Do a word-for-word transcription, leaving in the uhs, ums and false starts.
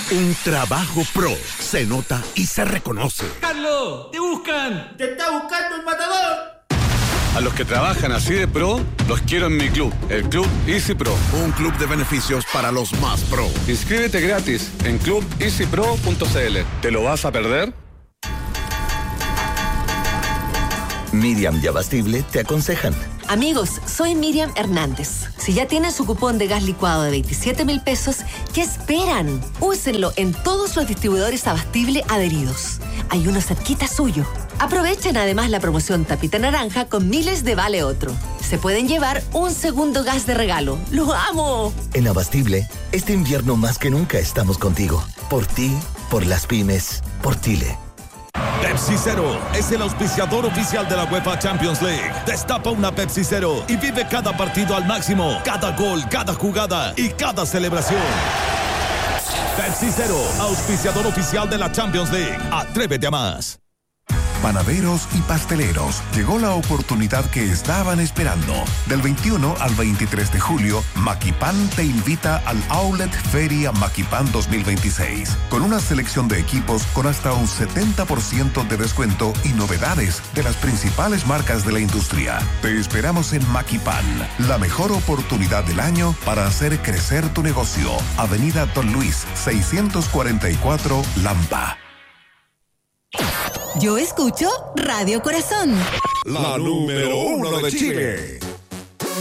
Un trabajo pro se nota y se reconoce. ¡Carlos! ¡Te buscan! ¡Te está buscando el matador! A los que trabajan así de pro, los quiero en mi club, el Club Easy Pro. Un club de beneficios para los más pro. Inscríbete gratis en club easy pro punto c l. ¿Te lo vas a perder? Miriam y Abastible te aconsejan. Amigos, soy Miriam Hernández. Si ya tienen su cupón de gas licuado de veintisiete mil pesos, ¿qué esperan? Úsenlo en todos los distribuidores Abastible adheridos. Hay uno cerquita suyo. Aprovechen además la promoción Tapita Naranja con miles de Vale Otro. Se pueden llevar un segundo gas de regalo. ¡Lo amo! En Abastible, este invierno más que nunca estamos contigo. Por ti, por las pymes, por Chile. Pepsi Cero es el auspiciador oficial de la UEFA Champions League. Destapa una Pepsi Cero y vive cada partido al máximo, cada gol, cada jugada y cada celebración. Pepsi Cero, auspiciador oficial de la Champions League. Atrévete a más. Panaderos y pasteleros, llegó la oportunidad que estaban esperando. Del veintiuno al veintitrés de julio, Maquipan te invita al Outlet Feria Maquipan dos mil veintiséis, con una selección de equipos con hasta un setenta por ciento de descuento y novedades de las principales marcas de la industria. Te esperamos en Maquipan, la mejor oportunidad del año para hacer crecer tu negocio. Avenida Don Luis, seiscientos cuarenta y cuatro, Lampa. Yo escucho Radio Corazón. La número uno de Chile.